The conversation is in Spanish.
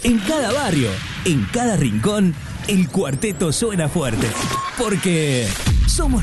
En cada barrio, en cada rincón, el cuarteto suena fuerte. Porque somos